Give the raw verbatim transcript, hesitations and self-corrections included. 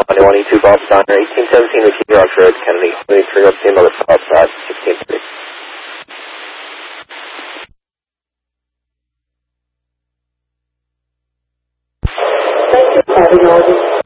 twenty-one E two Golf Diner, eighteen seventeen McKee Rock Road, Kennedy. Moving three up to another outside, sixteen three. Thank you, Cardiology.